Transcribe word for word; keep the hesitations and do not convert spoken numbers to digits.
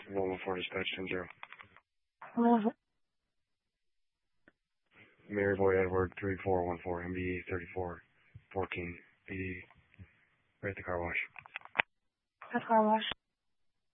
one one four dispatch ten zero. Hello. Mary Boy Edward three four one four, M B E thirty-four fourteen, B D, right at the car wash. The car wash.